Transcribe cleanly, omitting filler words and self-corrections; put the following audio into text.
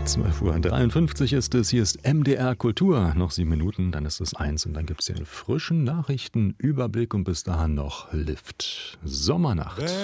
12:53 Uhr ist es. Hier ist MDR Kultur. Noch 7 Minuten, dann ist es 1 und dann gibt es den frischen Nachrichtenüberblick und bis dahin noch Lift. Sommernacht.